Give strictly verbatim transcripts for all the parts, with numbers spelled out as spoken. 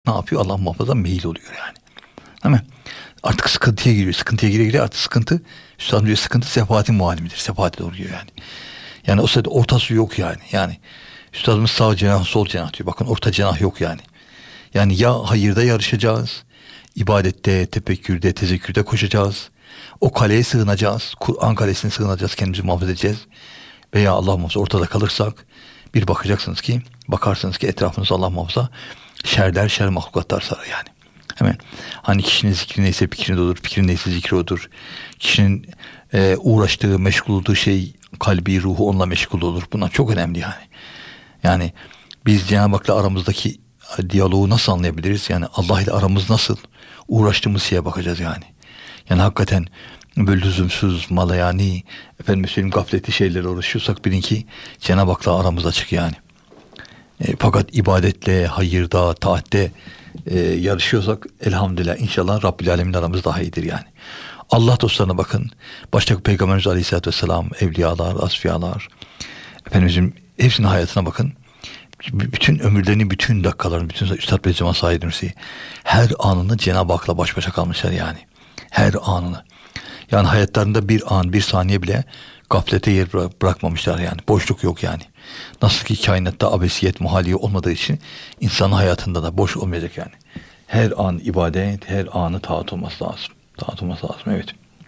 ne yapıyor? Allah muhafaza meyil oluyor yani. Değil mi? Artık sıkıntıya giriyor. Sıkıntıya gire gire artık sıkıntı, Üstadın diyor, sıkıntı sefahatin muallimidir. Sefahate doğru gidiyor yani. Yani o sırada ortası yok yani. Yani Üstadımız sağ cenah, sol cenah diyor. Bakın orta cenah yok yani. Yani ya hayırda yarışacağız, ibadette, tefekkürde, tezekkürde koşacağız. O kaleye sığınacağız. Kur'an kalesine sığınacağız. Kendimizi muhafaza edeceğiz. Veya Allah muhafaza ortada kalırsak bir bakacaksınız ki, bakarsınız ki etrafınızda Allah muhafaza şerler, şer mahlukatlar sarar yani. Hemen hani kişinin zikri neyse fikri olur, fikri neyse zikri odur. Kişinin e, uğraştığı, meşgul olduğu şey, kalbi, ruhu onunla meşgul olur. Bunlar çok önemli yani. Yani biz Cenab-ı Hak'la aramızdaki diyaloğu nasıl anlayabiliriz? Yani Allah ile aramız nasıl? Uğraştığımız şeye bakacağız yani. Yani hakikaten böyle lüzumsuz, malayani, efendim söyleyeyim gafletli şeylerle uğraşıyorsak bilin ki Cenab-ı Hak'la aramız açık yani. E, fakat ibadetle, hayırda, taatte e, yarışıyorsak elhamdülillah inşallah Rabbil Alemin aramız daha iyidir yani. Allah dostlarına bakın. Başta Peygamberimiz Aleyhisselatü Vesselam, evliyalar, asfiyalar, Efendimizin hepsinin hayatına bakın. Bütün ömürlerini, bütün dakikalarını, bütün Üstad Bediüzzaman Said Nursi her anını Cenab-ı Hak'la baş başa kalmışlar yani. Her anını. Yani hayatlarında bir an, bir saniye bile gaflete yer bırakmamışlar yani. Boşluk yok yani. Nasıl ki kainatta abesiyet, muhaliye olmadığı için insanın hayatında da boş olmayacak yani. Her an ibadet, her anı taat olması lazım. Taat olması lazım, evet.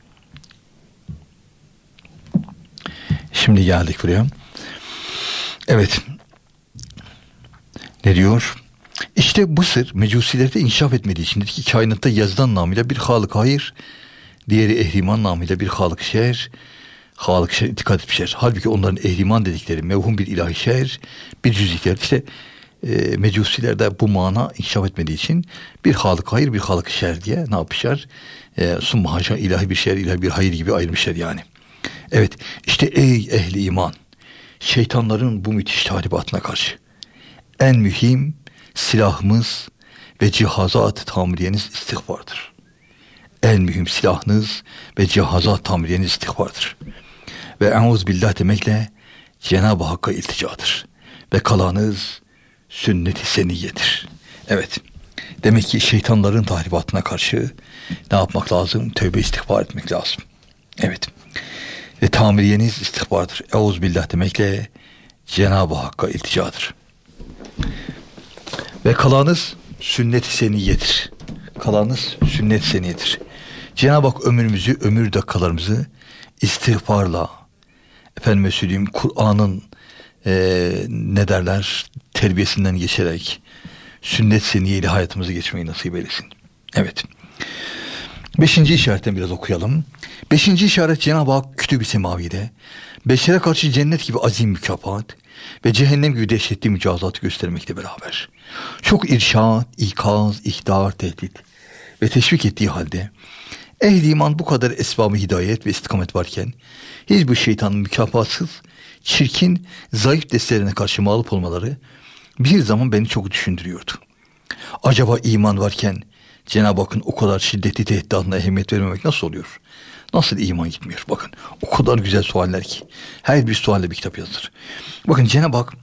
Şimdi geldik buraya. Evet. Ne diyor? İşte bu sır mecusilerde inkişaf etmediği için dedi ki kainatta yazılan namıyla bir Halık hayır, diğeri ehliman namıyla bir Halık şer, Halık şer itikad etmişler. Halbuki onların ehliman dedikleri mevhum bir ilahi şer, bir cüzikler. İşte e, mecusilerde bu mana inkişaf etmediği için bir Halık hayır, bir Halık şer diye ne yapmışlar? E, summa haşa ilahi bir şer, ilahi bir hayır gibi ayırmışlar yani. Evet, işte ey ehli iman, şeytanların bu müthiş tahribatına karşı en mühim silahımız ve cihazat tamiriyeniz istiğfardır. En mühim silahınız ve cihazat tamiriyeniz istiğfardır. Ve euzbillah demekle Cenab-ı Hakk'a ilticadır. Ve kalanız sünnet-i seniyyedir. Evet. Demek ki şeytanların tahribatına karşı ne yapmak lazım? Tövbe istiğfar etmek lazım. Evet. Ve tamiriyeniz istiğfardır. Euzbillah demekle Cenab-ı Hakk'a ilticadır. Ve kalanız sünnet-i seniyyedir. Kalanız sünnet-i seniyyedir. Cenab-ı Hak ömrümüzü, ömür dakikalarımızı istiğfarla, efendime söyleyeyim Kur'an'ın e, ne derler terbiyesinden geçerek sünnet seniyyeyle hayatımızı geçmeyi nasip eylesin. Evet. Beşinci işaretten biraz okuyalım. Beşinci işaret Cenab-ı Hak Kütüb-i Semavi'de beşere karşı cennet gibi azim mükafat ve cehennem gibi dehşetli mücazatı göstermekle beraber çok irşad, ikaz, ihdar, tehdit ve teşvik ettiği halde ehli iman bu kadar esbab-ı hidayet ve istikamet varken hiçbir şeytanın mükafatsız, çirkin, zayıf destelerine karşı mağlup olmaları bir zaman beni çok düşündürüyordu. Acaba iman varken Cenab-ı Hakk'ın o kadar şiddetli tehditlerine ehemmiyet vermemek nasıl oluyor? Nasıl iman gitmiyor? Bakın o kadar güzel sualler ki. Her bir sualle bir kitap yazılır. Bakın Cenab-ı Hak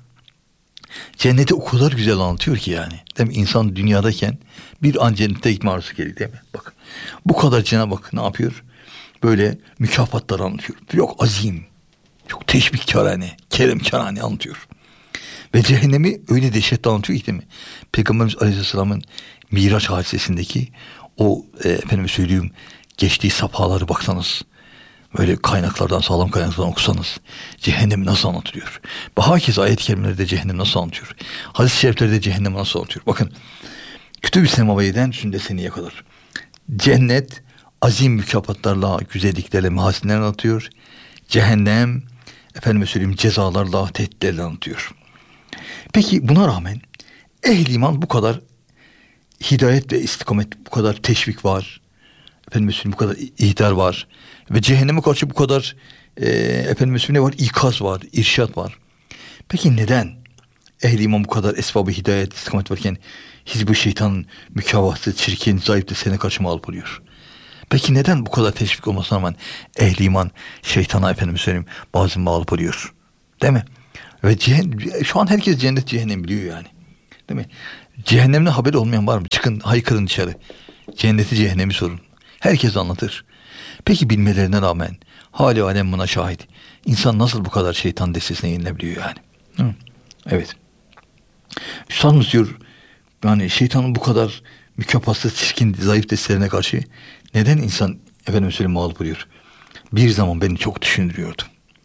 cenneti o kadar güzel anlatıyor ki yani. Değil mi? İnsan dünyadayken bir an cennete gitme arzusu geliyor değil mi? Bakın bu kadar Cenab-ı Hak ne yapıyor? Böyle mükafatlar anlatıyor. Yok azim, çok teşvikkârane, keremkârane anlatıyor. Ve cehennemi öyle dehşetli anlatıyor ki değil mi? Peygamberimiz Aleyhisselam'ın Miraç hadisesindeki o e, efendim söyleyeyim geçtiği safhaları baksanız, böyle kaynaklardan, sağlam kaynaklardan okusanız cehennem nasıl anlatılıyor? Bahakeza ayet-i kerimelerde cehennem nasıl anlatıyor? Hadis-i şeriflerde cehennem nasıl anlatıyor? Bakın Kütüb-i Semavi'den sünnet seniyye kadar cennet azim mükafatlarla, güzelliklerle, mahasinlerle anlatıyor. Cehennem efendim söyleyeyim cezalarla, tehditlerle anlatıyor. Peki buna rağmen ehl-i iman bu kadar hidayet ve istikamet, bu kadar teşvik var. Efendim bu kadar ihdar var. Ve cehenneme karşı bu kadar e, efendim ne var? İkaz var, irşat var. Peki neden ehl-i iman bu kadar esbab-ı hidayet, istikamet varken hizb-i şeytanın mükavahtı, çirkin, zayıf desene karşı mağlup oluyor? Peki neden bu kadar teşvik olmasına rağmen ehl-i iman şeytana efendim söyleyeyim bazen mağlup oluyor? Değil mi? Ve cehen- şu an herkes cennet cehennem biliyor yani. Değil mi? Cehennemden haberi olmayan var mı? Çıkın haykırın dışarı. Cenneti cehennemi sorun. Herkes anlatır. Peki bilmelerine rağmen hali alem buna şahit. İnsan nasıl bu kadar şeytan destesine yenilebiliyor yani? Hı. Evet. Üstadımız diyor yani şeytanın bu kadar mükapatsız, çirkin, zayıf destelerine karşı neden insan efendim söyleyeyim mağlup oluyor? Bir zaman beni çok düşündürüyordu.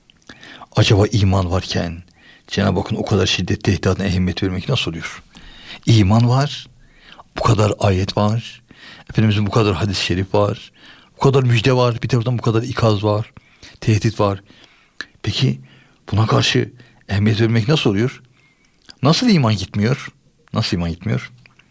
Acaba iman varken Cenab-ı Hakk'ın o kadar şiddet tehdidine ehemmiyet vermek nasıl oluyor? İman var, bu kadar ayet var, Efendimizin bu kadar hadis-i şerif var, bu kadar müjde var, bir taraftan bu kadar ikaz var, tehdit var. Peki buna karşı ehemmiyet vermek nasıl oluyor? Nasıl iman gitmiyor? Nasıl iman gitmiyor?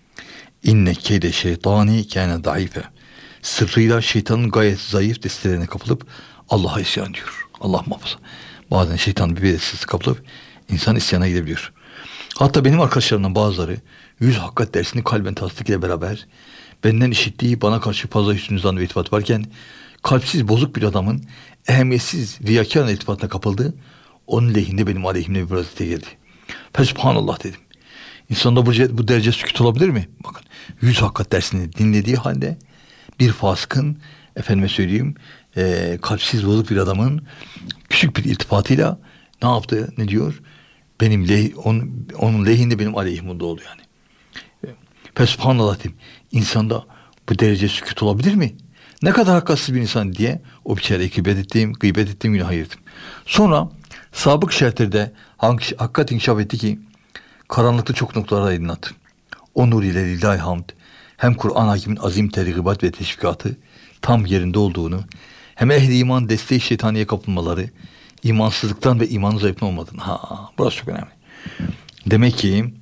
İnne keyde şeytani kâne zayıfe. Sırrıyla şeytanın gayet zayıf destelerine kapılıp Allah'a isyan diyor. Allah muhafaza. Bazen şeytan bir bedelsizliğe kapılıp insan isyana gidebiliyor. Hatta benim arkadaşlarımdan bazıları yüz hakikat dersini kalben tasdik ile beraber benden işittiği bana karşı fazla hüsnü zan ve iltifat varken kalpsiz bozuk bir adamın ehemmiyetsiz riyakarın iltifatına kapıldığı onun lehinde benim aleyhimde bir vaziyete geldi. Fesubhanallah dedim. İnsanda bu, bu derece sükût olabilir mi? Bakın yüz hakikat dersini dinlediği halde bir fasıkın efendime söyleyeyim e, kalpsiz bozuk bir adamın küçük bir iltifatıyla ne yaptı? Ne diyor? Benim leh, onun, onun lehinde benim aleyhimde oldu yani. Fesubhanallah dedim. İnsanda bu derece sükût olabilir mi? Ne kadar hakkatsız bir insan diye o biçareyi gıybet ettiğim, gıybet ettiğim günü ayırdım. Sonra sabık şertlerde hakikat inkişaf etti ki karanlıkta çok noktalara aydınlattı. O nur ile lillahi hamd hem Kur'an hakimin azim tergibat ve teşvikatı tam yerinde olduğunu hem ehli iman desteği şeytaniye kapılmaları imansızlıktan ve imanın zayıflığından olmadığını. Ha, burası çok önemli. Demek ki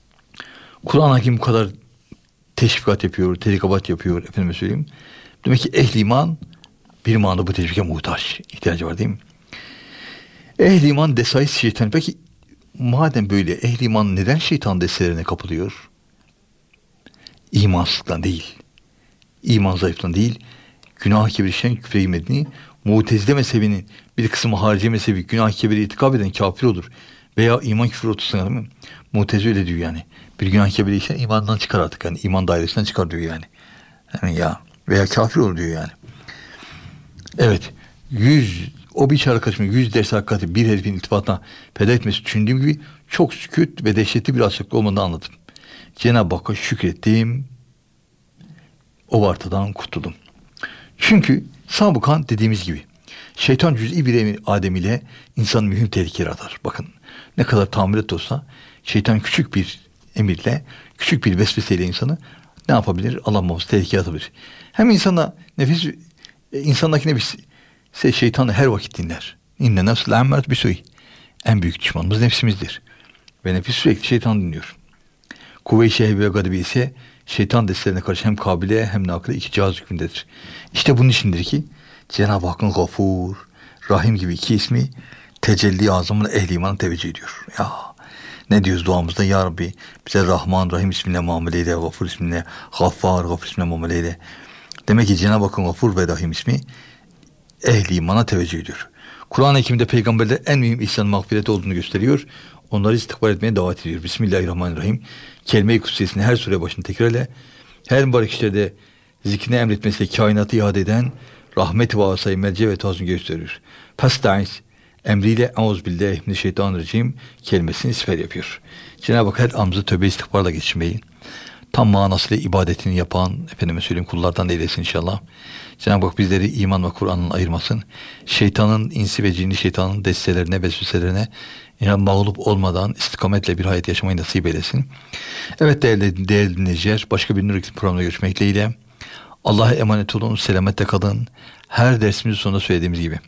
Kur'an hakim bu kadar teşvikat yapıyor, tergibat yapıyor efendime söyleyeyim. Demek ki ehli iman bir manada bu teşvike muhtaç. İhtiyacı var değil mi? Ehli iman desayis şeytan. Peki madem böyle ehli iman neden şeytan destelerine kapılıyor? İmansızlıktan değil. İman zayıflığından değil. Günah-ı kebir işleyen küfre girmediğini Mutezile mezhebinin bir kısmı harici mezhebi günah-ı kebiri itikab eden kafir olur. Veya iman küfür ortasına değil mi? Mutezile öyle diyor yani. Bir günah-ı kebiri işleyen imandan çıkar artık. Yani iman dairesinden çıkar diyor yani. Yani ya veya kafir olur diyor yani. Evet. Yüz o bir çare kaçma yüz ders hakikati bir herifin iltifatına feda etmesi düşündüğüm gibi çok sükût ve dehşetli bir açıklık olmadığını anladım. Cenab-ı Hakk'a şükrettim. O vartadan kurtuldum. Çünkü sabıkan dediğimiz gibi şeytan cüz'i bir emir Adem ile insan mühim tehlikeler atar. Bakın ne kadar tahammület olsa şeytan küçük bir emirle, küçük bir vesveseyle insanı ne yapabilir? Allah muhafaza tehlikeye atabilir. Hem insana nefis, insandaki nefis şeytanı her vakit dinler. İnne nefsle emmert bisuy. En büyük düşmanımız nefsimizdir. Ve nefis sürekli şeytan dinliyor. Kuvve-i şehve ve gadibi ise şeytan destelerine karşı hem kabile hem nakle iki cihaz hükmündedir. İşte bunun içindir ki Cenab-ı Hakk'ın Gafur, Rahim gibi iki ismi tecelli azamına ehli imana teveccüh ediyor. Ya ne diyoruz duamızda? Ya Rabbi bize Rahman, Rahim isminle muamele eyle, Gafur isminle, Gaffar, Gafur isminle muamele eyle. Demek ki Cenab-ı Hakk'ın Gafur ve Rahim ismi ehli imana teveccüh ediyor. Kur'an-ı Hakim'de peygamberler en mühim ihsan mağfireti olduğunu gösteriyor. Onları istikbal etmeye davet ediyor. Bismillahirrahmanirrahim. Kelime-i kutsiyesini her sure başını tekrarla. Her mübarek işlerde zikrine emretmesiyle kainatı ihade eden rahmet-i vasayı merce ve tazmin gösteriyor. Pastaiz emriyle euzubillahimineşşeytanirracim kelimesini siper yapıyor. Cenab-ı Hak her amzı tövbe istiğfarla geçirmeyi tam manasıyla ibadetini yapan efendime söyleyeyim kullardan da eylesin inşallah. Cenab-ı Hak bizleri iman ve Kur'an'ın ayırmasın. Şeytanın, insi ve cinli şeytanın destelerine, vesveselerine inan mağlup olmadan istikametle bir hayat yaşamayı nasip eylesin. Evet değerli, değerli dinleyiciler, başka bir Nur programda görüşmek dileğiyle. Allah'a emanet olun, selametle kalın. Her dersimizin sonunda söylediğimiz gibi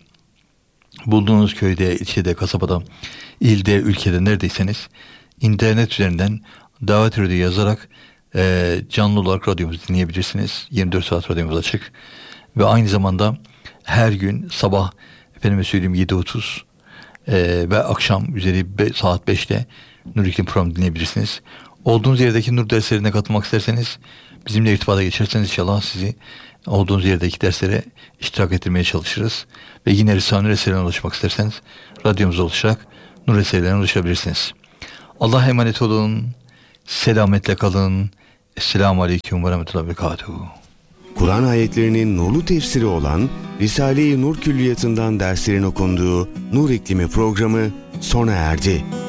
bulduğunuz köyde, ilçede, kasabada, ilde, ülkede neredeyseniz internet üzerinden davet radyo yazarak e, canlı olarak radyomuzu dinleyebilirsiniz. yirmi dört saat radyomuz açık. Ve aynı zamanda her gün sabah efendime söyleyeyim yedi otuz e, ve akşam üzeri be, saat beşte Nur İklim programı dinleyebilirsiniz. Olduğunuz yerdeki Nur derslerine katılmak isterseniz bizimle irtibata geçerseniz inşallah sizi olduğunuz yerdeki derslere iştirak ettirmeye çalışırız. Ve yine Risale-i Nur eserlerine ulaşmak isterseniz radyomuza ulaşarak Nur eserlerine ulaşabilirsiniz. Allah'a emanet olun. Selametle kalın. Esselamu Aleyküm ve Rahmetullahi ve Berekatuhu. Kur'an ayetlerinin nurlu tefsiri olan Risale-i Nur Külliyatı'ndan derslerin okunduğu Nur İklimi programı sona erdi.